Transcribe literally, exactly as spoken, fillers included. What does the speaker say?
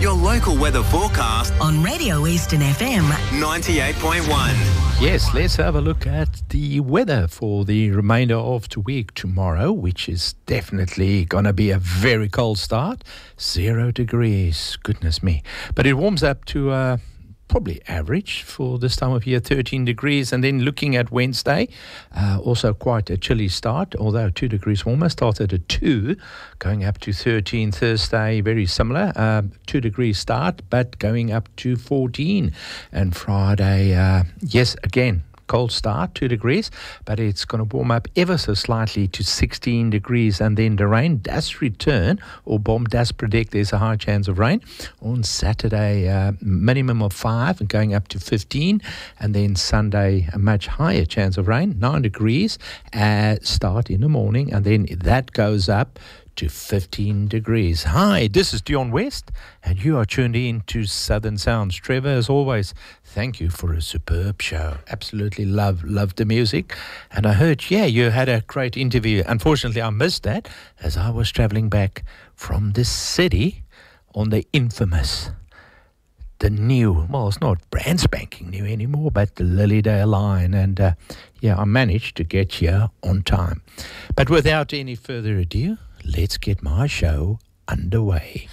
Your local weather forecast on Radio Eastern F M ninety-eight point one. Yes, let's have a look at the weather for the remainder of the week tomorrow, which is definitely going to be a very cold start. Zero degrees, goodness me. But it warms up to uh, probably average for this time of year, thirteen degrees. And then looking at Wednesday, uh, also quite a chilly start, although two degrees warmer. Started at two, going up to thirteen. Thursday, very similar, um, two degrees start, but going up to fourteen. And Friday, uh, yes, again, cold start, two degrees, but it's going to warm up ever so slightly to sixteen degrees. And then the rain does return, or BOM does predict there's a high chance of rain on Saturday, uh, minimum of five and going up to fifteen. And then Sunday, a much higher chance of rain, nine degrees, uh, start in the morning, and then that goes up to fifteen degrees. Hi, this is Dion West, and you are tuned in to Southern Sounds. Trevor, as always, thank you for a superb show. Absolutely love, love the music. And I heard, yeah, you had a great interview. Unfortunately, I missed that as I was travelling back from the city on the infamous, the new, well, it's not brand spanking new anymore, but the Lilydale line. And uh, yeah, I managed to get here on time. But without any further ado, let's get my show underway.